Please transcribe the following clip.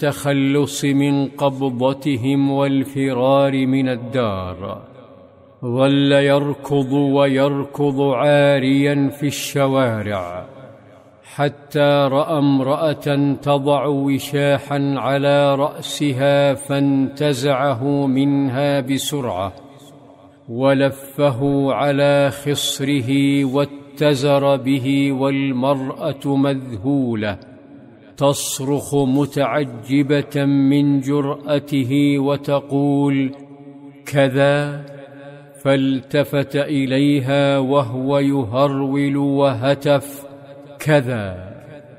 التخلص من قبضتهم والفرار من الدار. ظل يركض ويركض عاريا في الشوارع، حتى رأى امرأة تضع وشاحا على رأسها، فانتزعه منها بسرعة ولفه على خصره واتزر به، والمرأة مذهولة تصرخ متعجبة من جرأته وتقول: كذا؟ فالتفت إليها وهو يهرول وهتف: كذا.